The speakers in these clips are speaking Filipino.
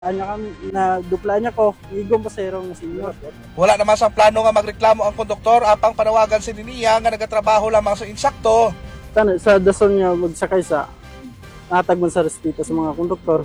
Anya kami na dupla niya ko, igong pasero nga senior. Wala naman sa plano nga magreklamo ang konduktor apang panawagan si niya nga nagatrabaho lamang sa insakto. Tano sa dason niya magsakay sa natag man sa respeto sa mga konduktor.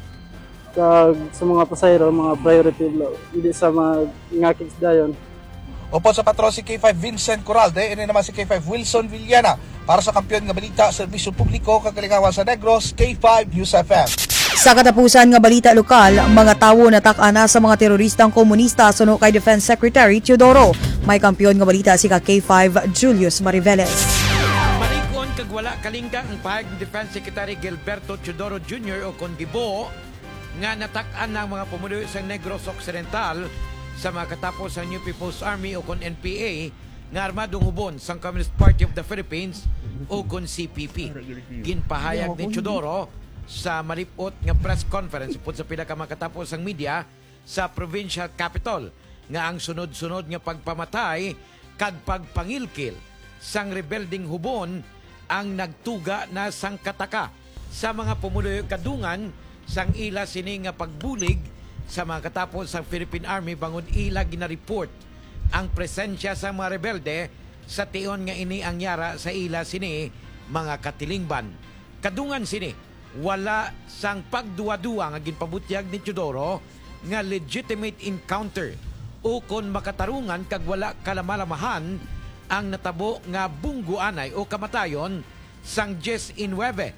Sa mga pasahero, mga priority law, hindi sa mga ngakis dayon. Upo sa patron si K5 Vincent Corralde, ini naman si K5 Wilson Villana para sa kampiyon nga balita, serbisyo publiko, kagalingawan sa Negros, K5 News FM. Sa katapusan nga balita lokal, mga tawo natak-ana sa mga teroristang komunista suno kay Defense Secretary Teodoro. May kampiyon nga balita si K5 Julius Mariveles. Malikon kag wala kalingga ang pahayag ni Defense Secretary Gilberto Teodoro Jr. o Congibo nga natak-an ng mga pumuloy sa Negros Occidental sa mga katapos ng New People's Army o kon NPA nga armadong hubon sang Communist Party of the Philippines o kon CPP. Ginpahayag ni Teodoro sa malipot nga press conference pud sa pila ka makatapos ang media sa provincial capital nga ang sunod-sunod nga pagpamatay kag pagpangilkil sang rebelding hubon ang nagtuga na sang kataka sa mga pumuloy kadungan sang ila sini nga pagbulig sa mga katapos sang Philippine Army bangod ila ginareport ang presensya sa mga rebelde sa tion nga ini ang yara sa ila sini mga katilingban. Kadungan sini wala sang pagduwa-duwa nga ginpabutyag ni Teodoro nga legitimate encounter o kon makatarungan kag wala kalamalamahan ang natabo nga bungguanay o kamatayon sang 19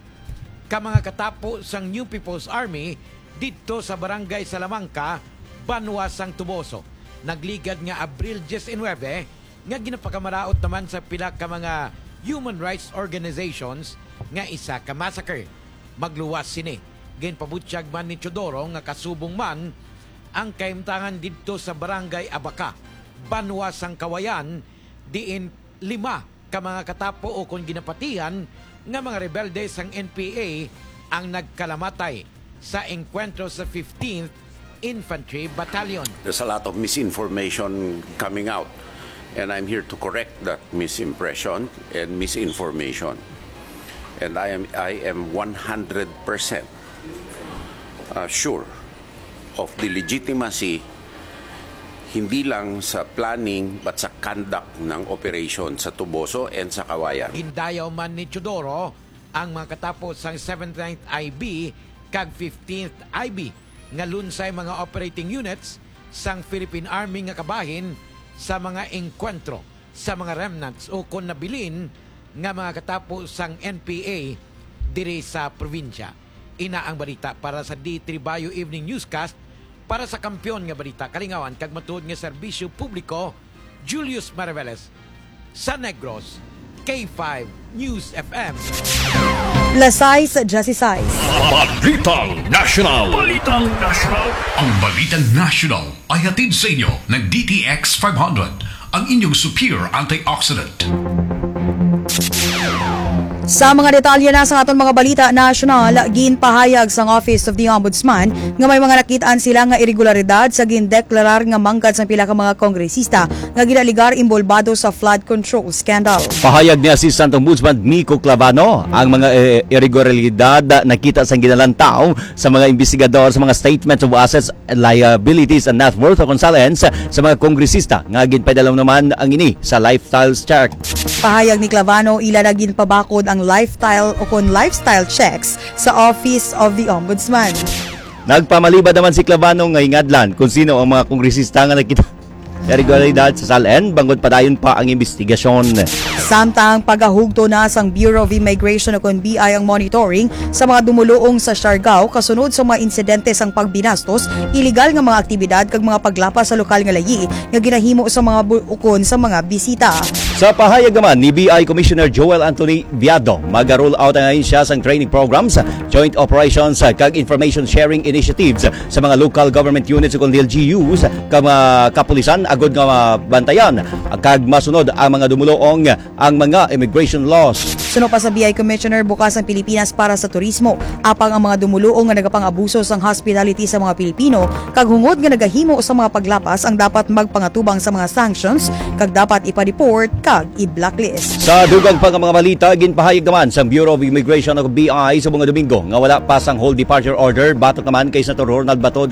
ka mga katapo sang New People's Army dito sa barangay Salamanca, Banwa sang Tuboso. Nagligad nga Abril 19 nga ginapakamaraot naman sa pila ka mga human rights organizations nga isa ka massacre. Magluwas sini. Ginpabutyag man ni Teodoro nga kasubong man ang kaimtangan dito sa barangay Abaca, Banwa sang Kawayan, diin 5 ka mga katapo o kung ginapatihan nga mga rebelde sang NPA ang nagkalamatay sa engkwentro sa 15th Infantry Battalion. There's a lot of misinformation coming out, and I'm here to correct that misimpression and misinformation. And I am 100% sure of the legitimacy hindi lang sa planning but sa conduct ng operation sa Tuboso and sa Kawayan. Gindayaw man ni Teodoro ang mga katapos sang 79th IB kag 15th IB nga lunsay mga operating units sang Philippine Army nga kabahin sa mga engkwentro sa mga remnants o kon nabilin nga mga katapos sang NPA diri sa probinsya. Ina ang balita para sa D3 Bayo Evening Newscast para sa kampiyon nga balita kalingawan kag matuod nga serbisyo publiko Julius Mariveles sa Negros, K5 News FM. Lasay sa Jesse Size. Balitang National. Balitang National. Ang Balitang National ay hatid sa inyo ng DTX 500, ang inyong superior antioxidant. Sa mga detalye na sa aton mga balita national, ginpahayag sang Office of the Ombudsman nga may mga nakitaan sila nga irregularidad sa gindeklarar nga mangkad sa pila ka mga kongresista nga ginaligar imbolbado sa flood control scandal. Pahayag ni Assistant Ombudsman Miko Clavano ang mga irregularidad nakita sa ginalantaw sa mga investigador sa mga statements of assets, liabilities and net worth of consultants sa mga kongresista nga ginpadalaw naman ang ini sa lifestyle check. Pahayag ni Clavano ila na ginpabakod ang lifestyle checks sa Office of the Ombudsman. Nagpamalibad naman si Clavano nga hingadlan kung sino ang mga kongresista nga nakita irregularidad sa SALN bangod padayon pa ang investigasyon. Samtang pagahugto na sang Bureau of Immigration o BI ang monitoring sa mga dumuluong sa Siargao kasunod sa mga insidente sang pagbinastos, iligal nga mga aktibidad kag mga paglapas sa lokal nga layi nga ginahimo sa mga ukon sa mga bisita. Sa pahayag naman ni BI Commissioner Joel Anthony Viado, mag-roll out ang siya sang training programs, joint operations kag information sharing initiatives sa mga local government units ug LGUs kag kapulisan agod nga bantayan kag masunod ang mga dumuloong ang mga immigration laws. Suno pa sa BI Commissioner, bukas ang Pilipinas para sa turismo. Apang ang mga dumuluong nga nagapang-abuso sang hospitality sa mga Pilipino, kag hungod nga nagahimo sa mga paglapas ang dapat magpangatubang sa mga sanctions, kag dapat ipa-report kag i-blacklist. Sa dugang pang mga balita, ginpahayag naman sa Bureau of Immigration o BI sa mga Domingo nga wala pa sang whole departure order batok naman kay Senator Ronald Bato